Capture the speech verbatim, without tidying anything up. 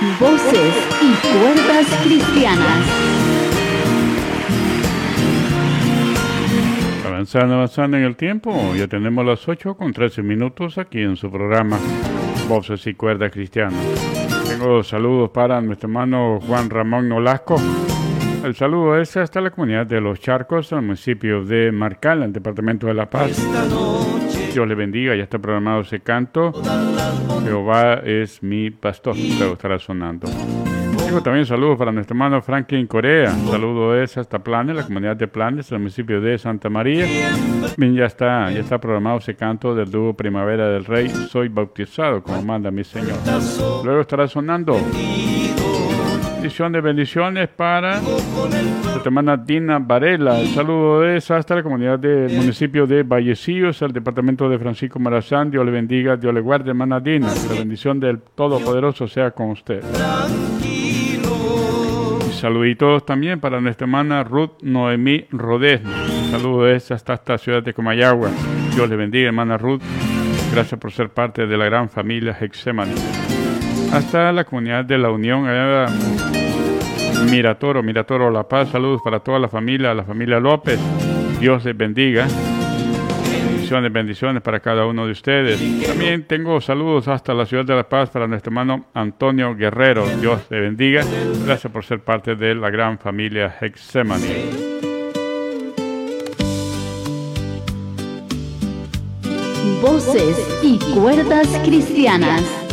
Voces y cuerdas cristianas. Avanzando, avanzando en el tiempo, ya tenemos las ocho con trece minutos aquí en su programa Voces y cuerdas cristianas. Tengo saludos para nuestro hermano Juan Ramón Nolasco. El saludo es hasta la comunidad de Los Charcos, al municipio de Marcal, en el departamento de La Paz. Dios le bendiga, ya está programado ese canto. Jehová es mi pastor, luego estará sonando. Tengo también saludos para nuestro hermano Franklin Corea. Saludo es hasta Planes, la comunidad de Planes, el municipio de Santa María. Bien, ya está, ya está programado ese canto del dúo Primavera del Rey, Soy bautizado como manda mi Señor. Luego estará sonando bendición de bendiciones para nuestra hermana Dina Varela. El saludo es hasta la comunidad del municipio de Vallecillos, el departamento de Francisco Morazán. Dios le bendiga, Dios le guarde, hermana Dina. Que la bendición del Todopoderoso sea con usted. Y saluditos también para nuestra hermana Ruth Noemí Rodés. El saludo es hasta esta ciudad de Comayagua. Dios le bendiga, hermana Ruth. Gracias por ser parte de la gran familia Hexemaní. Hasta la comunidad de la Unión, allá Miratoro, Miratoro La Paz. Saludos para toda la familia, la familia López. Dios les bendiga. Bendiciones, bendiciones para cada uno de ustedes. También tengo saludos hasta la ciudad de La Paz para nuestro hermano Antonio Guerrero. Dios le bendiga. Gracias por ser parte de la gran familia Hexemaní. Voces y cuerdas cristianas.